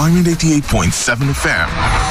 Diamond 88.7 FM.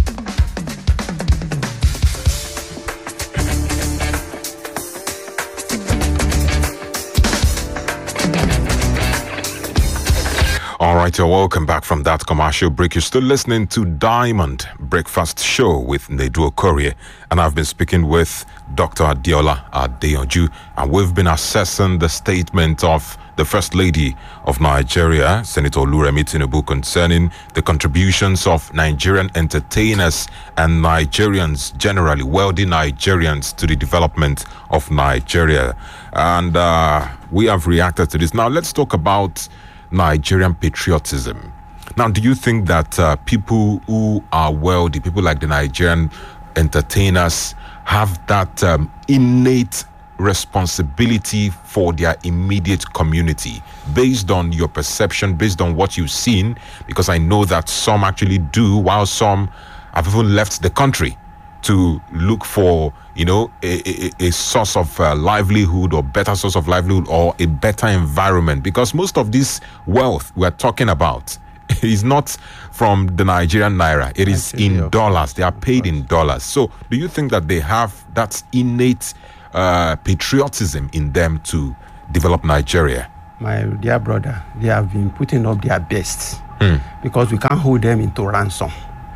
All right, you're welcome back from that commercial break. You're still listening to Diamond Breakfast Show with Nedu Okorie, and I've been speaking with Dr. Adeola Adeyanju, and we've been assessing the statement of the First Lady of Nigeria, Senator Oluremi Tinubu, concerning the contributions of Nigerian entertainers and Nigerians generally, wealthy Nigerians, to the development of Nigeria. And we have reacted to this. Now, let's talk about Nigerian patriotism. Now, do you think that people who are wealthy, people like the Nigerian entertainers, have that innate responsibility for their immediate community, based on your perception, based on what you've seen? Because I know that some actually do, while some have even left the country to look for, you know, a source of livelihood, or better source of livelihood, or a better environment. Because most of this wealth we're talking about is not from the Nigerian naira. It is in dollars. They are paid in dollars. So do you think that they have that innate patriotism in them to develop Nigeria? My dear brother, they have been putting up their best, because we can't hold them into ransom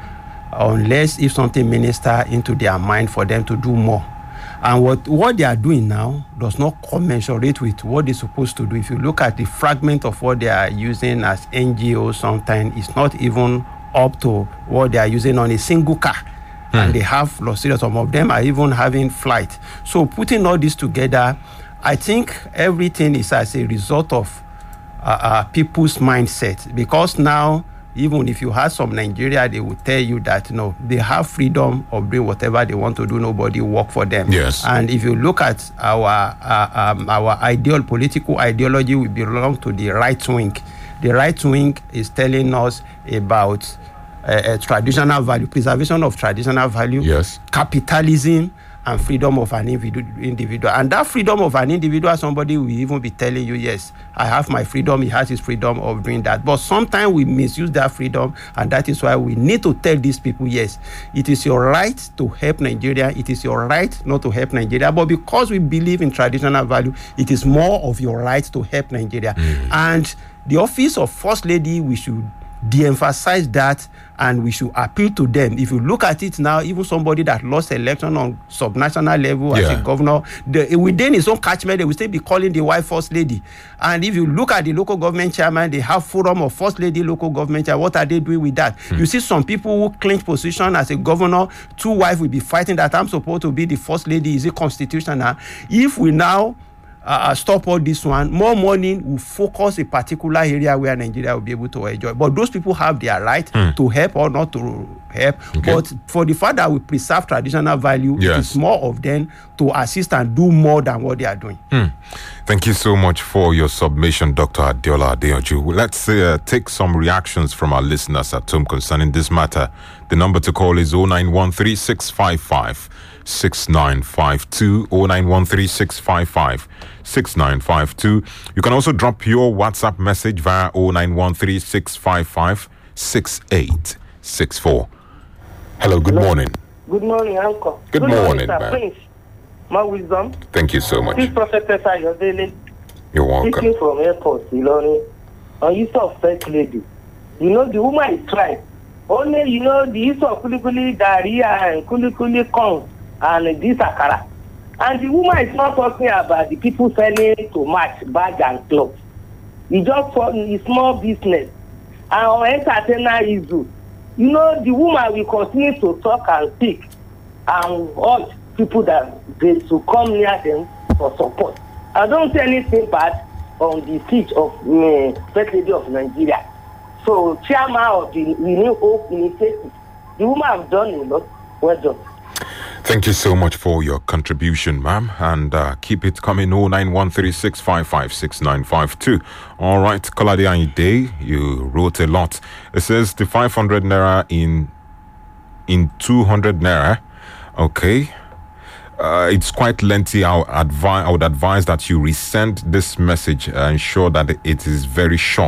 unless if something minister into their mind for them to do more. And what they are doing now does not commensurate with what they're supposed to do. If you look at the fragment of what they are using as NGOs, sometimes it's not even up to what they are using on a single car. And they have lost it. Some of them are even having flight. So putting all this together, I think everything is as a result of people's mindset. Because now, even if you have some Nigeria, they will tell you that, no, they have freedom of doing whatever they want to do. Nobody work for them. Yes. And if you look at our political ideology, we belong to the right wing. The right wing is telling us about traditional value, preservation of traditional value, yes, capitalism, and freedom of an individual. And that freedom of an individual, somebody will even be telling you, yes, I have my freedom, he has his freedom of doing that. But sometimes we misuse that freedom, and that is why we need to tell these people, yes, it is your right to help Nigeria, it is your right not to help Nigeria, but because we believe in traditional value, it is more of your right to help Nigeria. And the office of First Lady, we should de-emphasize that, and we should appeal to them. If you look at it now, even somebody that lost election on subnational level as a governor, within his own catchment, they will still be calling the wife First Lady. And if you look at the local government chairman, they have forum of First Lady local government chairman. What are they doing with that? You see some people who clinch position as a governor, two wives will be fighting that I'm supposed to be the First Lady. Is it constitutional? If we now stop all this one, more money will focus a particular area where Nigeria will be able to enjoy. But those people have their right to help or not to help. Okay. But for the fact that we preserve traditional value, it's more of them to assist and do more than what they are doing. Thank you so much for your submission, Dr. Adeola Adeyanju. Let's take some reactions from our listeners at home concerning this matter. The number to call is 0913 655 6952, 0913 655 6952. You can also drop your WhatsApp message via 0913 655 6864. Hello, good morning. Good morning, Uncle. Good morning, sir. man. Prince, my wisdom. Thank you so much. This Prophetess Ayodele. You're welcome. Speaking from airport, Iloni. On issue of First Lady. You know, the woman is trying. Only, you know, the issue of kulikuli diarrhea and kulikuli corn and this akara. And the woman is not talking about the people selling to match bag and clothes. It's just for a small business. And on entertainer issue, you know, the woman will continue to talk and speak and urge people that they should come near them for support. I don't see anything bad on the speech of First Lady of Nigeria. So, chairman of the New Hope Initiative, the woman have done a lot. Well done. Thank you so much for your contribution, ma'am. And keep it coming, 0913 655 6952. All right, Kolade Ayinde, you wrote a lot. It says the 500 naira in 200 naira. Okay. It's quite lengthy. I would advise that you resend this message and ensure that it is very short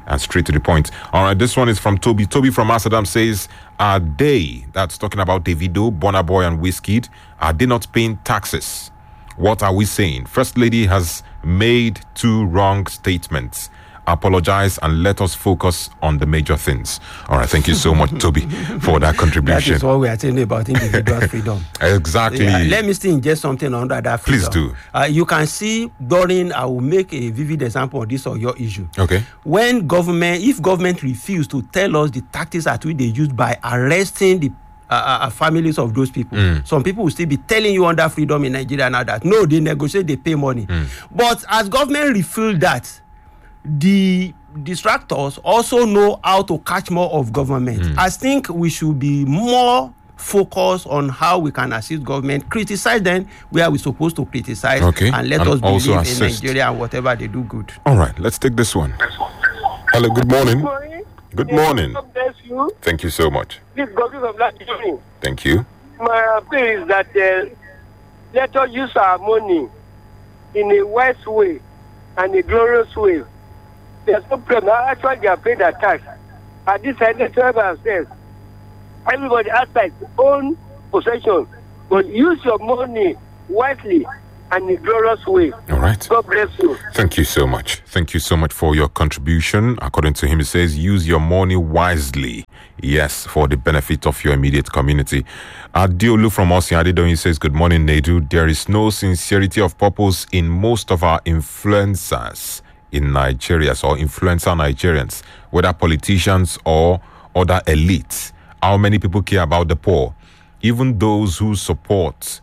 and straight to the point. All right, this one is from Toby. Toby from Amsterdam says, are they, that's talking about Davido, Burna Boy and Wizkid, are they not paying taxes? What are we saying? First Lady has made 2 wrong statements. Apologize and let us focus on the major things. All right, thank you so much, Toby, for that contribution. That is what we are saying about individual freedom. Exactly. Let me still ingest something under that freedom. Please do. You can see during, I will make a vivid example of this or your issue. Okay. When if government refuse to tell us the tactics at which they use by arresting the families of those people. Some people will still be telling you under freedom in Nigeria now that no, they negotiate, they pay money. But as government reveal that, the distractors also know how to catch more of government. I think we should be more focused on how we can assist government, criticize them where we're supposed to criticize, and let us believe in Nigeria and whatever they do good. All right, let's take this one. Hello, good morning. Good morning. God bless you. Thank you so much. This God of that journey. Thank you. My appeal is that let us use our money in a wise way and a glorious way. There's no problem. Actually, they are paying their tax. At this time, the 12 says, everybody has their own possession, but use your money wisely and in a glorious way. All right. God bless you. Thank you so much. Thank you so much for your contribution. According to him, he says, use your money wisely. Yes, for the benefit of your immediate community. Adiolu from Osin Adidon, he says, good morning, Nedu. There is no sincerity of purpose in most of our influencers in Nigeria, or influencer Nigerians, whether politicians or other elites. How many people care about the poor? Even those who support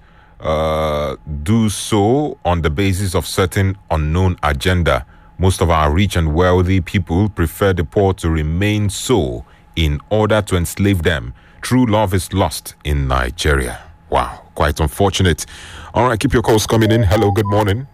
do so on the basis of certain unknown agenda. Most of our rich and wealthy people prefer the poor to remain so in order to enslave them. True love is lost in Nigeria. Wow, quite unfortunate. All right, keep your calls coming in. Hello, good morning.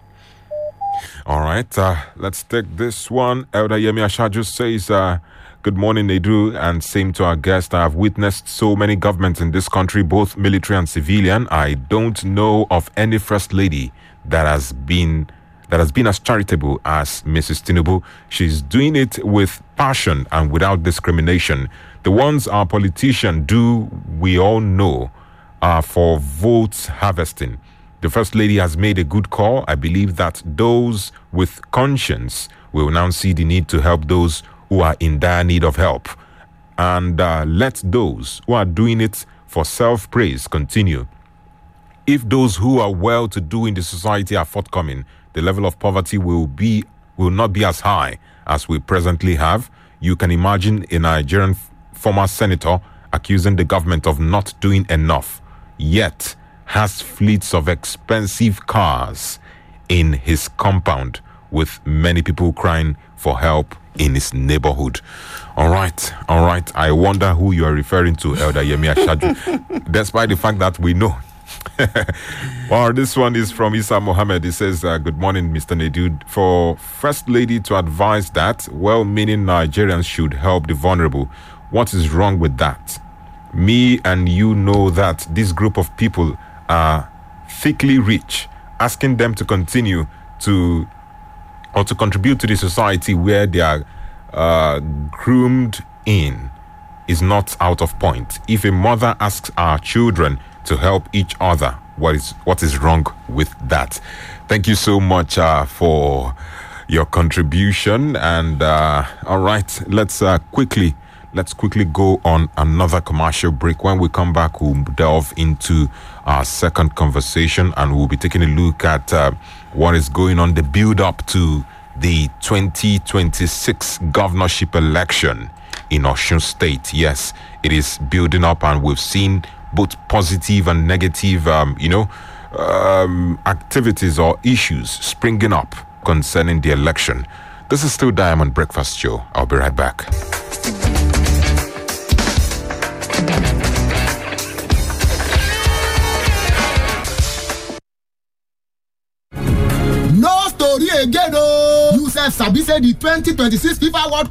All right, let's take this one. Elder Yemi Ashaju says, good morning, Nedu, and same to our guest. I have witnessed so many governments in this country, both military and civilian. I don't know of any first lady that has been as charitable as Mrs. Tinubu. She's doing it with passion and without discrimination. The ones our politicians do, we all know, are for votes harvesting. The First Lady has made a good call. I believe that those with conscience will now see the need to help those who are in dire need of help. And let those who are doing it for self-praise continue. If those who are well-to-do in the society are forthcoming, the level of poverty will not be as high as we presently have. You can imagine a Nigerian former senator accusing the government of not doing enough, yet has fleets of expensive cars in his compound with many people crying for help in his neighborhood. All right. I wonder who you are referring to, Elder Yemi Ashaju, despite the fact that we know. Well, this one is from Isa Mohammed. He says, good morning, Mr. Nedu. For First Lady to advise that well-meaning Nigerians should help the vulnerable, what is wrong with that? Me and you know that this group of people are thickly rich. Asking them to continue to contribute to the society where they are groomed in is not out of point. If a mother asks our children to help each other, what is wrong with that? Thank you so much for your contribution. And all right, let's quickly go on another commercial break. When we come back, we'll delve into our second conversation, and we'll be taking a look at what is going on, the build-up to the 2026 governorship election in Osun State. Yes, it is building up, and we've seen both positive and negative, activities or issues springing up concerning the election. This is still Diamond Breakfast Show. I'll be right back. No story again, oh! You sabi say the 2026 FIFA World